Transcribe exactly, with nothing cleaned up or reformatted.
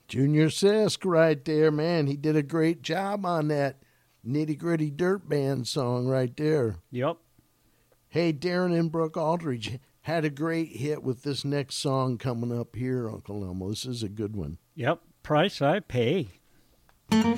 Junior Sisk right there, man. He did a great job on that Nitty Gritty Dirt Band song right there. Yep. Hey, Darren and Brooke Aldridge had a great hit with this next song coming up here, Uncle Elmo. This is a good one. Yep. Price I pay.